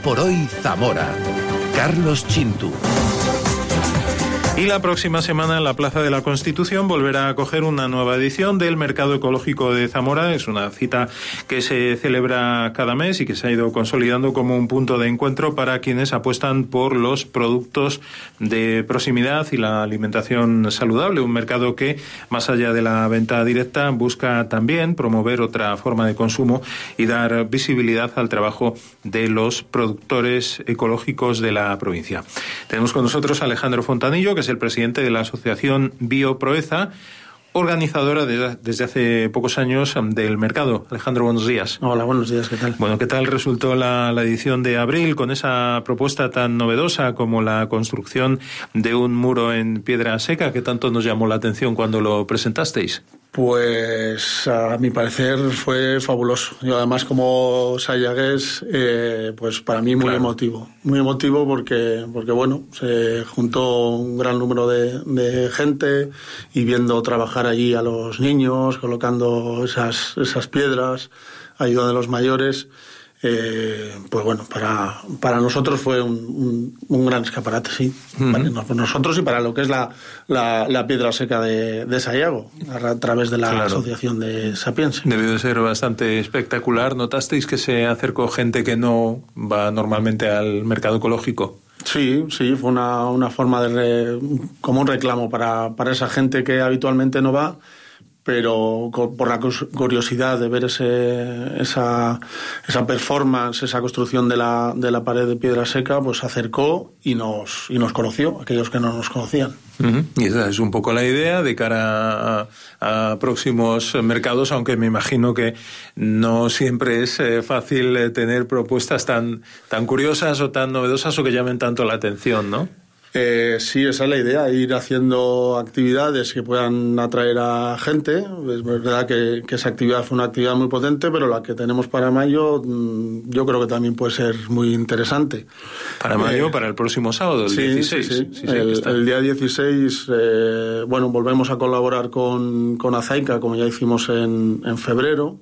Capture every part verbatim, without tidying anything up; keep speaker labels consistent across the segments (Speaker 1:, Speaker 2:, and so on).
Speaker 1: por hoy Zamora. Carlos Chintu.
Speaker 2: Y la próxima semana la Plaza de la Constitución volverá a acoger una nueva edición del Mercado Ecológico de Zamora. Es una cita que se celebra cada mes y que se ha ido consolidando como un punto de encuentro para quienes apuestan por los productos de proximidad y la alimentación saludable. Un mercado que, más allá de la venta directa, busca también promover otra forma de consumo y dar visibilidad al trabajo de los productores ecológicos de la provincia. Tenemos con nosotros a Alejandro Fontanillo, que es el presidente de la asociación Bioproeza, organizadora de, desde hace pocos años del mercado. Alejandro, buenos días.
Speaker 3: Hola, buenos días, ¿qué tal?
Speaker 2: Bueno, ¿qué tal resultó la, la edición de abril con esa propuesta tan novedosa como la construcción de un muro en piedra seca que tanto nos llamó la atención cuando lo presentasteis?
Speaker 3: Pues a mi parecer fue fabuloso. Yo además como sayagués, eh, pues para mí muy claro. emotivo. Muy emotivo porque, porque bueno, se juntó un gran número de, de gente y viendo trabajar allí a los niños, colocando esas, esas piedras, ayuda de los mayores. Eh, pues bueno, para, para nosotros fue un, un, un gran escaparate, sí. Mm. Para nosotros y para lo que es la, la, la piedra seca de, de Sayago, a través de la claro. asociación de Sapiense.
Speaker 2: Debió de ser bastante espectacular. ¿Notasteis que se acercó gente que no va normalmente al mercado ecológico?
Speaker 3: Sí, sí, fue una, una forma de re, como un reclamo para, para esa gente que habitualmente no va, pero por la curiosidad de ver ese, esa, esa performance, esa construcción de la, de la pared de piedra seca, pues se acercó y nos, y nos conoció, aquellos que no nos conocían.
Speaker 2: Uh-huh. Y esa es un poco la idea de cara a, a próximos mercados, aunque me imagino que no siempre es eh, fácil eh, tener propuestas tan, tan curiosas o tan novedosas o que llamen tanto la atención, ¿no?
Speaker 3: Eh, sí, esa es la idea, ir haciendo actividades que puedan atraer a gente. Es verdad que, que esa actividad fue una actividad muy potente, pero la que tenemos para mayo yo creo que también puede ser muy interesante.
Speaker 2: Para mayo, eh, para el próximo sábado, el
Speaker 3: sí,
Speaker 2: dieciséis.
Speaker 3: Sí, sí.
Speaker 2: Sí, sí,
Speaker 3: el, el día dieciséis, eh, bueno, volvemos a colaborar con, con Azaica, como ya hicimos en, en febrero.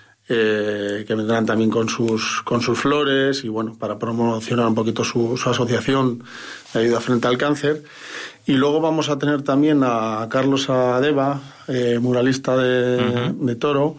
Speaker 3: Eh, que vendrán también con sus con sus flores y bueno, para promocionar un poquito su, su asociación de ayuda frente al cáncer. Y luego vamos a tener también a Carlos Adeba, eh, muralista de, uh-huh. de Toro,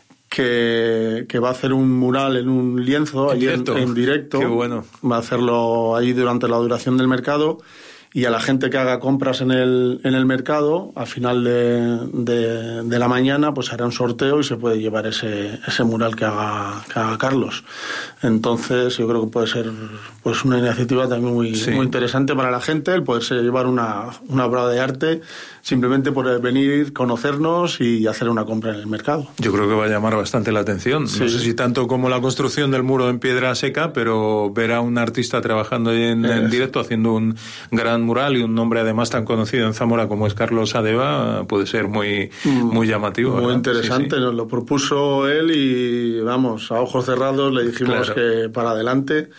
Speaker 3: que, que va a hacer un mural en un lienzo allí en, en directo.
Speaker 2: Qué bueno.
Speaker 3: Va a hacerlo ahí durante la duración del mercado. Y a la gente que haga compras en el en el mercado, al final de, de, de la mañana, pues hará un sorteo y se puede llevar ese ese mural que haga, que haga Carlos. Entonces, yo creo que puede ser pues una iniciativa también muy, sí. muy interesante para la gente, el poderse llevar una, una obra de arte simplemente por venir, conocernos y hacer una compra en el mercado.
Speaker 2: Yo creo que va a llamar bastante la atención. Sí. No sé si tanto como la construcción del muro en piedra seca, pero ver a un artista trabajando en, en directo haciendo un gran mural y un nombre además tan conocido en Zamora como es Carlos Adeba puede ser muy, muy llamativo.
Speaker 3: Muy
Speaker 2: ¿verdad?
Speaker 3: interesante, sí, sí. Nos lo propuso él y vamos, a ojos cerrados le dijimos claro. que para adelante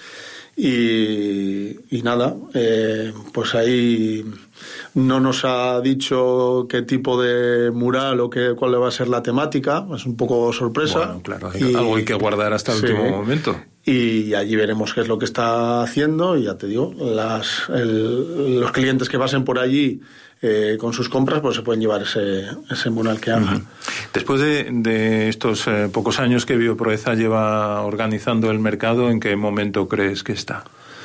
Speaker 3: y, y nada, eh, pues ahí no nos ha dicho qué tipo de mural o qué, cuál va a ser la temática, es un poco sorpresa.
Speaker 2: Bueno, claro, hay, y, algo hay que guardar hasta el sí. último momento.
Speaker 3: Y allí veremos qué es lo que está haciendo y ya te digo, las, el, los clientes que pasen por allí eh, con sus compras pues se pueden llevar ese, ese mural que hagan. Uh-huh.
Speaker 2: Después de, de estos eh, pocos años que Bioproeza lleva organizando el mercado, ¿en qué momento crees que está?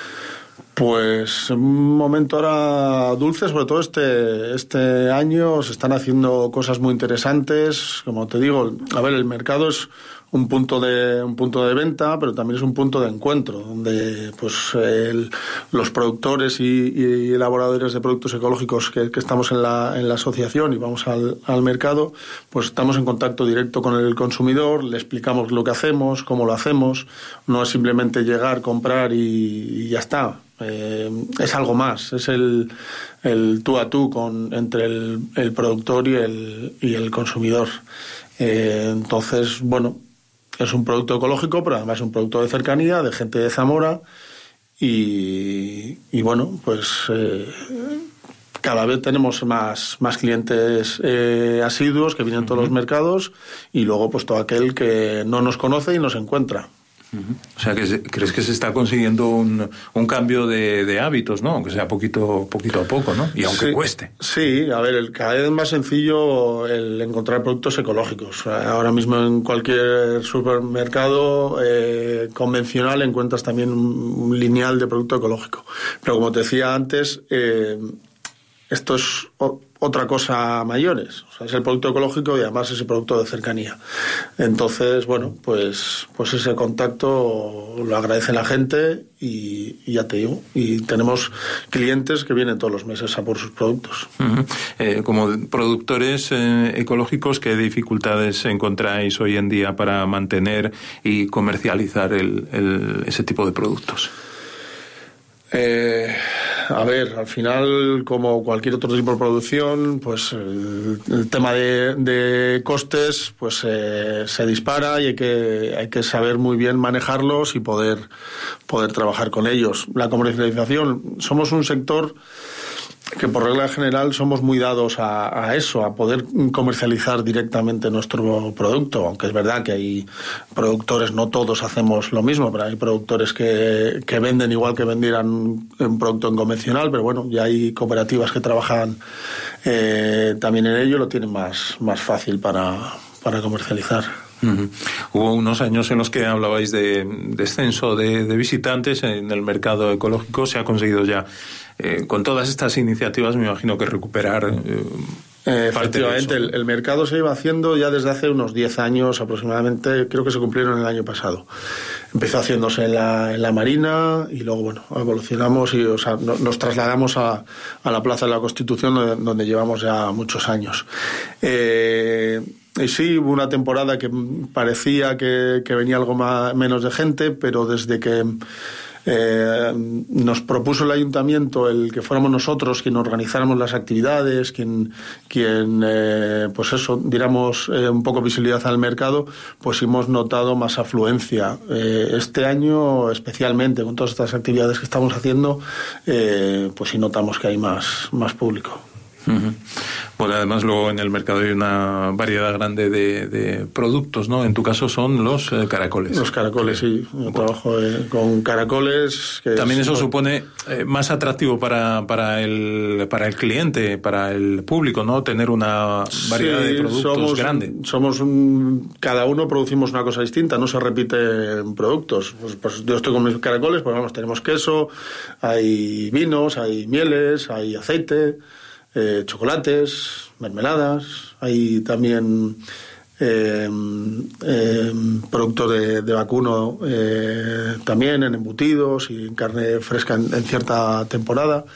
Speaker 3: Pues un momento ahora dulce, sobre todo este este año se están haciendo cosas muy interesantes, como te digo, a ver, el mercado es un punto de un punto de venta, pero también es un punto de encuentro donde pues el, los productores y, y elaboradores de productos ecológicos que, que estamos en la en la asociación y vamos al, al mercado, pues estamos en contacto directo con el consumidor, le explicamos lo que hacemos, cómo lo hacemos, no es simplemente llegar, comprar y, y ya está. Eh, es algo más, es el, el tú a tú con, entre el, el productor y el, y el consumidor. Eh, entonces, bueno, es un producto ecológico, pero además es un producto de cercanía, de gente de Zamora y, y bueno, pues eh, cada vez tenemos más, más clientes eh, asiduos que vienen a todos los mercados y luego pues todo aquel que no nos conoce y nos encuentra.
Speaker 2: Uh-huh. O sea, que se, ¿crees que se está consiguiendo un, un cambio de, de hábitos, ¿no? Aunque sea poquito, poquito a poco, ¿no? Y aunque
Speaker 3: sí,
Speaker 2: cueste.
Speaker 3: Sí, a ver, el, cada vez es más sencillo el encontrar productos ecológicos. Ahora mismo en cualquier supermercado eh, convencional encuentras también un, un lineal de producto ecológico. Pero como te decía antes, eh, esto es o, otra cosa a mayores. O sea, es el producto ecológico y además es el producto de cercanía. Entonces, bueno, pues, pues ese contacto lo agradece la gente y, y ya te digo, y tenemos clientes que vienen todos los meses a por sus productos.
Speaker 2: Uh-huh. Eh, como productores eh, ecológicos, ¿qué dificultades encontráis hoy en día para mantener y comercializar el, el, ese tipo de productos?
Speaker 3: Eh, a ver, al final, como cualquier otro tipo de producción, pues el, el tema de, de costes pues eh, se dispara y hay que hay que saber muy bien manejarlos y poder poder trabajar con ellos. La comercialización, somos un sector que por regla general somos muy dados a, a eso, a poder comercializar directamente nuestro producto, aunque es verdad que hay productores, no todos hacemos lo mismo, pero hay productores que, que venden igual que vendieran un producto en convencional, pero bueno, ya hay cooperativas que trabajan eh, también en ello, lo tienen más, más fácil para, para comercializar.
Speaker 2: Uh-huh. Hubo unos años en los que hablabais de descenso de, de visitantes en el mercado ecológico. Se ha conseguido ya, eh, con todas estas iniciativas, me imagino que recuperar eh,
Speaker 3: eh, efectivamente, el, el mercado se iba haciendo ya desde hace unos diez años aproximadamente, creo que se cumplieron el año pasado. Empezó haciéndose en la, en la Marina y luego, bueno, evolucionamos y o sea, no, nos trasladamos a, a la Plaza de la Constitución, donde, donde llevamos ya muchos años. Eh, Y sí, hubo una temporada que parecía que, que venía algo más, menos de gente, pero desde que eh, nos propuso el ayuntamiento el que fuéramos nosotros quien organizáramos las actividades, quien, quien eh, pues eso, diéramos eh, un poco visibilidad al mercado, pues hemos notado más afluencia. Eh, este año, especialmente con todas estas actividades que estamos haciendo, eh, pues sí notamos que hay más, más público.
Speaker 2: Uh-huh. Bueno, además luego en el mercado hay una variedad grande de, de productos, ¿no? En tu caso son los eh, caracoles.
Speaker 3: Los caracoles, sí. Yo trabajo eh, con caracoles. Que
Speaker 2: También
Speaker 3: es,
Speaker 2: eso
Speaker 3: bueno,
Speaker 2: supone eh, más atractivo para, para, el, para el cliente, para el público, ¿no? Tener una variedad sí, de productos
Speaker 3: somos,
Speaker 2: grande.
Speaker 3: Somos un, cada uno producimos una cosa distinta, no se repiten productos. Pues, pues yo estoy con mis caracoles, pues vamos, tenemos queso, hay vinos, hay mieles, hay aceite, Eh, chocolates, mermeladas, hay también eh, eh, productos de, de vacuno eh, también en embutidos y en carne fresca en, en cierta temporada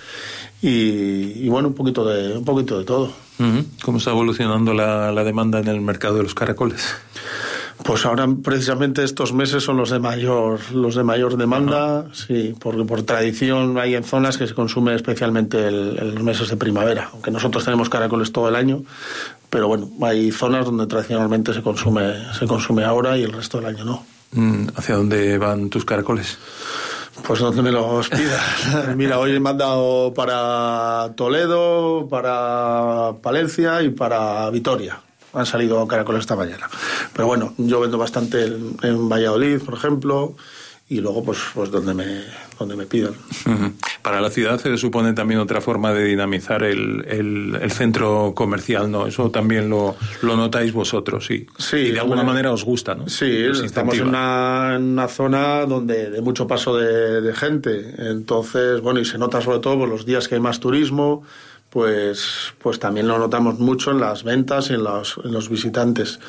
Speaker 3: y, y bueno, un poquito de un poquito de todo.
Speaker 2: Uh-huh. ¿Cómo está evolucionando la, la demanda en el mercado de los caracoles?
Speaker 3: Pues ahora precisamente estos meses son los de mayor los de mayor demanda, uh-huh. Sí, porque por tradición hay en zonas que se consume especialmente el, en los meses de primavera, aunque nosotros tenemos caracoles todo el año, pero bueno, hay zonas donde tradicionalmente se consume se consume ahora y el resto del año no.
Speaker 2: ¿Hacia dónde van tus caracoles?
Speaker 3: Pues donde me los pidas. Mira, hoy me han dado para Toledo, para Palencia y para Vitoria. Han salido caracoles esta mañana. Pero bueno, yo vendo bastante en, en Valladolid, por ejemplo, y luego pues pues donde me donde me pidan.
Speaker 2: Uh-huh. Para la ciudad se supone también otra forma de dinamizar el, el, el centro comercial, ¿no? Eso también lo, lo notáis vosotros, sí.
Speaker 3: Sí,
Speaker 2: y de alguna
Speaker 3: bueno,
Speaker 2: manera os gusta, ¿no?
Speaker 3: Sí, os estamos en una, en una zona donde de mucho paso de, de gente. Entonces, bueno, y se nota sobre todo por los días que hay más turismo, pues pues también lo notamos mucho en las ventas y en los, en los visitantes.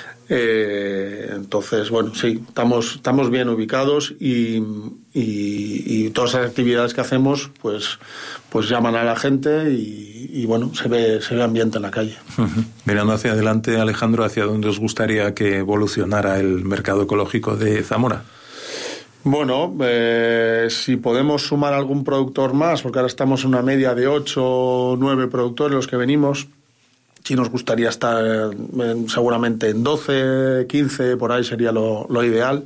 Speaker 3: Eh, entonces, bueno, sí, estamos estamos bien ubicados y, y, y todas las actividades que hacemos pues pues llaman a la gente y, y bueno, se ve se ve ambiente en la calle.
Speaker 2: Uh-huh. Mirando hacia adelante, Alejandro, ¿hacia dónde os gustaría que evolucionara el mercado ecológico de Zamora?
Speaker 3: Bueno, eh, si podemos sumar algún productor más, porque ahora estamos en una media de ocho o nueve productores los que venimos, sí nos gustaría estar en, seguramente en doce, quince, por ahí sería lo, lo ideal,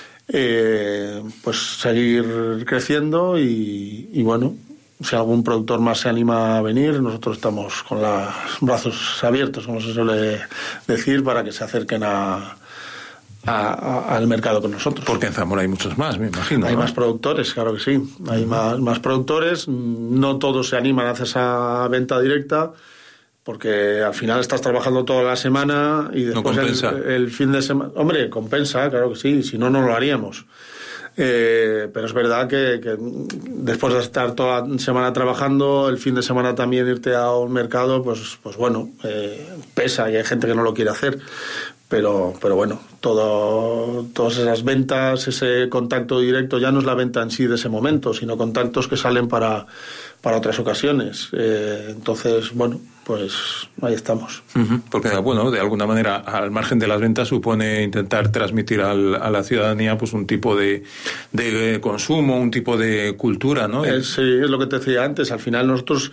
Speaker 3: eh, pues seguir creciendo y, y bueno, si algún productor más se anima a venir, nosotros estamos con los brazos abiertos, como se suele decir, para que se acerquen a a, a, al mercado con nosotros.
Speaker 2: Porque en Zamora hay muchos más, me imagino.
Speaker 3: Hay
Speaker 2: ¿no?
Speaker 3: más productores, claro que sí. Hay uh-huh. más, más productores. No todos se animan a hacer esa venta directa, porque al final estás trabajando toda la semana y después
Speaker 2: no
Speaker 3: el, el fin de semana... Hombre, compensa, claro que sí, si no, no lo haríamos. Eh, pero es verdad que, que después de estar toda la semana trabajando, el fin de semana también irte a un mercado, pues, pues bueno, eh, pesa y hay gente que no lo quiere hacer. Pero, pero bueno, todo, todas esas ventas, ese contacto directo, ya no es la venta en sí de ese momento, sino contactos que salen para, para otras ocasiones. Eh, entonces, bueno, pues ahí estamos.
Speaker 2: Uh-huh. Porque, bueno, de alguna manera, al margen de las ventas, supone intentar transmitir al, a la ciudadanía pues un tipo de, de consumo, un tipo de cultura, ¿no?
Speaker 3: Eh, sí, es lo que te decía antes. Al final nosotros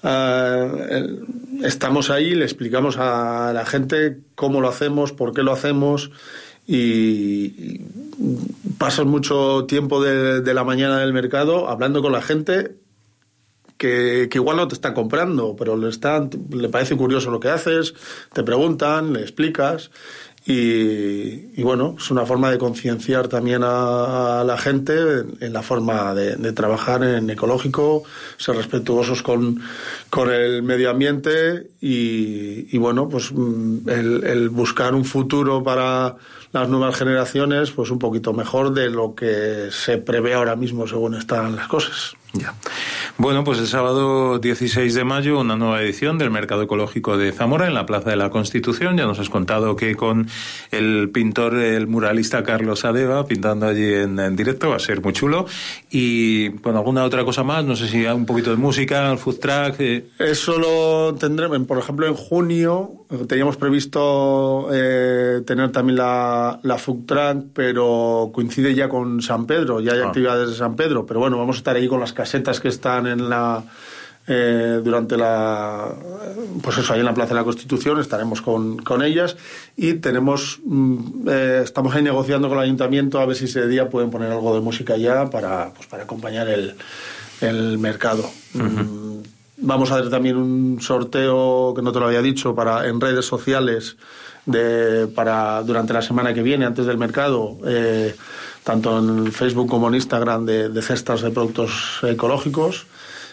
Speaker 3: uh, estamos ahí, le explicamos a la gente cómo lo hacemos, por qué lo hacemos, y, y pasas mucho tiempo de, de la mañana del mercado hablando con la gente que, que igual no te está comprando, pero le, está, le parece curioso lo que haces, te preguntan, le explicas, y, y bueno, es una forma de concienciar también a, a la gente en, en la forma de, de trabajar en ecológico, ser respetuosos con, con el medio ambiente y, y bueno, pues el, el buscar un futuro para las nuevas generaciones pues un poquito mejor de lo que se prevé ahora mismo según están las cosas.
Speaker 2: Ya. Bueno, pues el sábado dieciséis de mayo una nueva edición del Mercado Ecológico de Zamora en la Plaza de la Constitución. Ya nos has contado que con el pintor, el muralista Carlos Adeva, pintando allí en, en directo, va a ser muy chulo. Y bueno, alguna otra cosa más, no sé si hay un poquito de música, el food track. Eh.
Speaker 3: Eso lo tendremos, por ejemplo, en junio teníamos previsto eh, tener también la, la food track, pero coincide ya con San Pedro, ya hay ah. actividades de San Pedro, pero bueno, vamos a estar ahí con las casetas que están en la eh, durante la pues eso, ahí en la Plaza de la Constitución estaremos con, con ellas, y tenemos eh, estamos ahí negociando con el ayuntamiento a ver si ese día pueden poner algo de música ya para, pues, para acompañar el, el mercado. Uh-huh. Vamos a hacer también un sorteo que no te lo había dicho para en redes sociales de para durante la semana que viene antes del mercado, eh, tanto en Facebook como en Instagram, de, de cestas de productos ecológicos.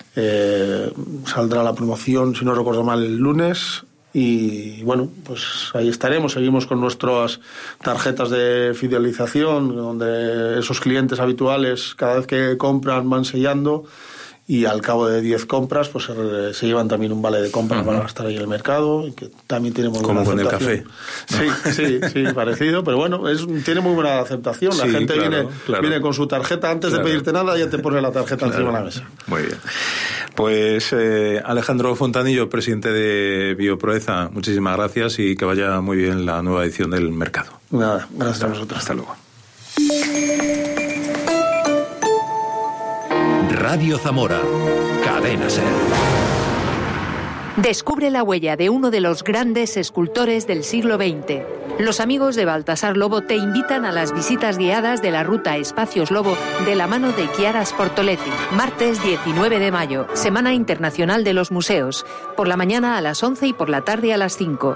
Speaker 3: Eh, saldrá la promoción, si no recuerdo mal, el lunes. Y bueno, pues ahí estaremos. Seguimos con nuestras tarjetas de fidelización, donde esos clientes habituales cada vez que compran van sellando, y al cabo de diez compras pues se, se llevan también un vale de compra uh-huh. para gastar ahí en el mercado, y que también tiene muy buena
Speaker 2: como
Speaker 3: aceptación.
Speaker 2: Como con el café,
Speaker 3: ¿no? Sí, sí, sí, parecido, pero bueno, es, tiene muy buena aceptación. La sí, gente claro, viene, claro. viene con su tarjeta, antes claro. de pedirte nada ya te pone la tarjeta claro. encima de la mesa.
Speaker 2: Muy bien. Pues eh, Alejandro Fontanillo, presidente de Bioproeza, muchísimas gracias y que vaya muy bien la nueva edición del mercado.
Speaker 3: Nada, gracias Hasta, a vosotros.
Speaker 2: Hasta luego.
Speaker 1: Radio Zamora, Cadena Ser.
Speaker 4: Descubre la huella de uno de los grandes escultores del siglo veinte. Los amigos de Baltasar Lobo te invitan a las visitas guiadas de la ruta Espacios Lobo de la mano de Chiara Sportoletti. Martes diecinueve de mayo, Semana Internacional de los Museos. Por la mañana a las once y por la tarde a las cinco.